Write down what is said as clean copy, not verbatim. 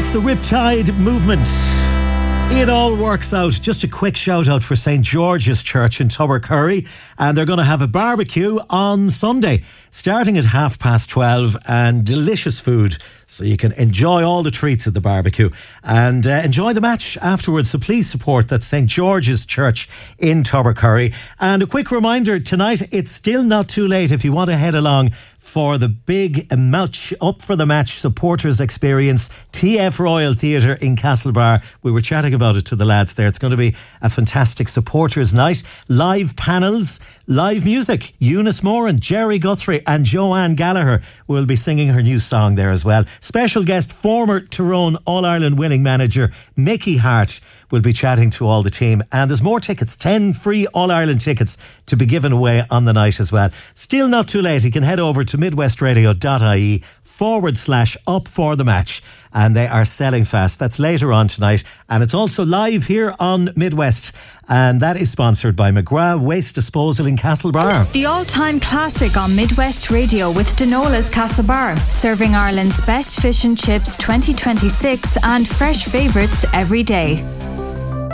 It's the Riptide movement. It all works out. Just a quick shout out for St. George's Church in Tubbercurry, and they're going to have a barbecue on Sunday starting at 12:30 and delicious food, so you can enjoy all the treats at the barbecue and enjoy the match afterwards. So please support that St. George's Church in Tubbercurry. And a quick reminder, tonight it's still not too late if you want to head along for the big match, Up for the Match supporters experience, TF Royal Theatre in Castlebar. We were chatting about it to the lads there. It's going to be a fantastic supporters night. Live panels, live music. Eunice Moran, Jerry Guthrie and Joanne Gallagher will be singing her new song there as well. Special guest, former Tyrone All-Ireland winning manager Mickey Hart will be chatting to all the team. And there's more tickets, 10 free All-Ireland tickets to be given away on the night as well. Still not too late. You can head over to midwestradio.ie/up for the match, and they are selling fast. That's later on tonight, and it's also live here on Midwest, and that is sponsored by McGrath Waste Disposal in Castlebar. The all-time classic on Midwest Radio with Denola's Castlebar, serving Ireland's best fish and chips 2026 and fresh favourites every day.